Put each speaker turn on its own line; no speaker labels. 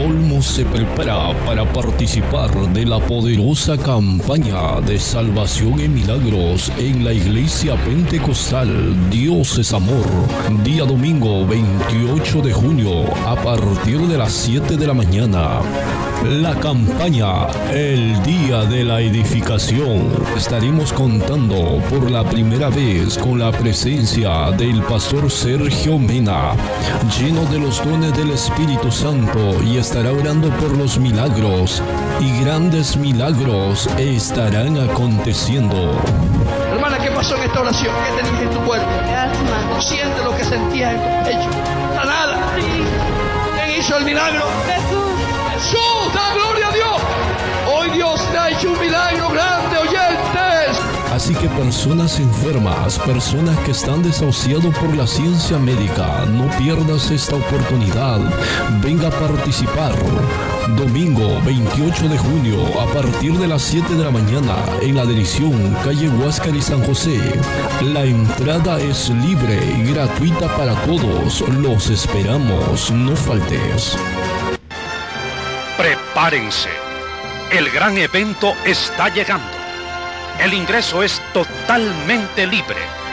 Olmos se prepara para participar de la poderosa campaña de salvación y milagros en la Iglesia Pentecostal Dios es Amor, día domingo 28 de junio a partir de las 7 de la mañana. La campaña El Día de la Edificación. Estaremos contando por la primera vez con la presencia del pastor Sergio Mena, lleno de los dones del Espíritu Santo, y estará orando por los milagros, y grandes milagros estarán aconteciendo.
Hermana, ¿qué pasó en esta oración? ¿Qué tenías en tu cuerpo?
Asma.
Siente lo que sentías en tu pecho. Sanada. ¿Quién hizo el milagro?
Jesús.
Jesús, da gloria a Dios. Hoy Dios te ha hecho un milagro grande, oyentes.
Así que personas enfermas, personas que están desahuciados por la ciencia médica, no pierdas esta oportunidad. Venga a participar. Domingo 28 de junio a partir de las 7 de la mañana en la dirección calle Huáscar y San José. La entrada es libre y gratuita para todos. Los esperamos, no faltes.
Prepárense. El gran evento está llegando. El ingreso es totalmente libre.